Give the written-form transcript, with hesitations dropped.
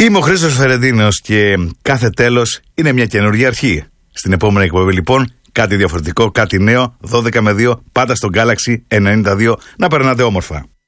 Είμαι ο Χρήστος Φερεντίνος και κάθε τέλος είναι μια καινούργια αρχή. Στην επόμενη εκπομπή λοιπόν κάτι διαφορετικό, κάτι νέο, 12 με 2, πάντα στο Galaxy 92. Να περνάτε όμορφα.